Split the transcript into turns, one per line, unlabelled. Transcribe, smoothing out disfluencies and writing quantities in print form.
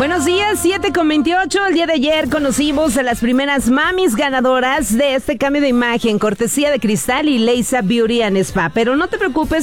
Buenos días, 7:28. El día de ayer conocimos a las primeras mamis ganadoras de este cambio de imagen, cortesía de Cristal y Leisa Beauty and Spa. Pero no te preocupes